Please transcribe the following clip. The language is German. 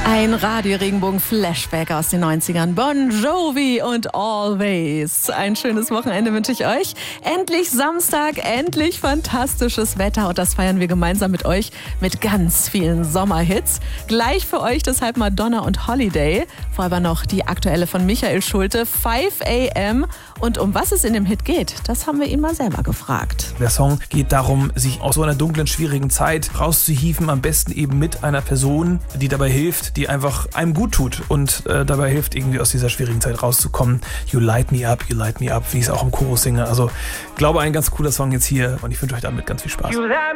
Ein Radio-Regenbogen-Flashback aus den 90ern. Bon Jovi und Always. Ein schönes Wochenende wünsche ich euch. Endlich Samstag, endlich fantastisches Wetter. Und das feiern wir gemeinsam mit euch mit ganz vielen Sommerhits. Gleich für euch deshalb Madonna und Holiday. Vorher aber noch die aktuelle von Michael Schulte, 5 AM. Und um was es in dem Hit geht, das haben wir ihn mal selber gefragt. Der Song geht darum, sich aus so einer dunklen, schwierigen Zeit rauszuhieven. Am besten eben mit einer Person, die dabei hilft, die einfach einem gut tut und dabei hilft, irgendwie aus dieser schwierigen Zeit rauszukommen. You light me up, wie ich es auch im Chorus singe. Also, glaube, ein ganz cooler Song jetzt hier und ich wünsche euch damit ganz viel Spaß.